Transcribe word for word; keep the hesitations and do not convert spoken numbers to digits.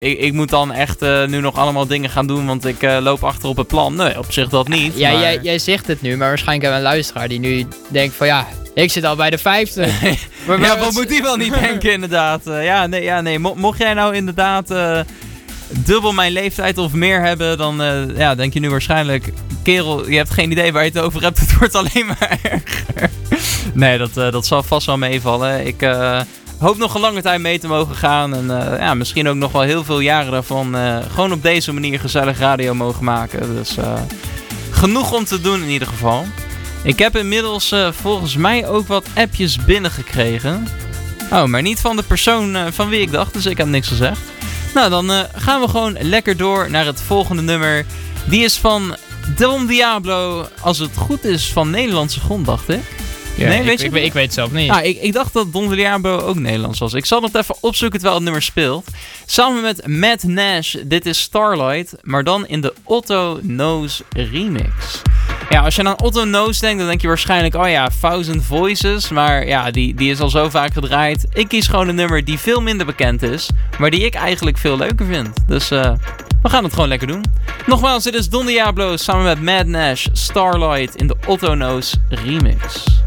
ik, ik moet dan echt uh, nu nog allemaal dingen gaan doen, want ik uh, loop achter op het plan. Nee, op zich dat niet. Ja, maar... jij, jij zegt het nu, maar waarschijnlijk hebben we een luisteraar die nu denkt van ja, ik zit al bij de vijftig. maar, maar ja, wat moet die wel niet denken inderdaad. Uh, ja, nee, ja, nee. Mo- mocht jij nou inderdaad uh, dubbel mijn leeftijd of meer hebben, dan uh, ja, denk je nu waarschijnlijk, kerel, je hebt geen idee waar je het over hebt, het wordt alleen maar erger. Nee, dat, uh, dat zal vast wel meevallen. Ik... Uh, hoop nog een lange tijd mee te mogen gaan. En uh, ja, misschien ook nog wel heel veel jaren daarvan uh, gewoon op deze manier gezellig radio mogen maken. Dus uh, genoeg om te doen in ieder geval. Ik heb inmiddels uh, volgens mij ook wat appjes binnengekregen. Oh, maar niet van de persoon uh, van wie ik dacht. Dus ik heb niks gezegd. Nou, dan uh, gaan we gewoon lekker door naar het volgende nummer. Die is van Don Diablo. Als het goed is van Nederlandse grond, dacht ik. Ja, nee, ik, weet je? Ik, ik weet het zelf niet. Ah, ik, ik dacht dat Don Diablo ook Nederlands was. Ik zal het even opzoeken terwijl het nummer speelt. Samen met Matt Nash. Dit is Starlight. Maar dan in de Otto Knows remix. Ja, als je aan Otto Knows denkt, dan denk je waarschijnlijk... Oh ja, Thousand Voices. Maar ja, die, die is al zo vaak gedraaid. Ik kies gewoon een nummer die veel minder bekend is. Maar die ik eigenlijk veel leuker vind. Dus uh, we gaan het gewoon lekker doen. Nogmaals, dit is Don Diablo samen met Matt Nash. Starlight in de Otto Knows remix.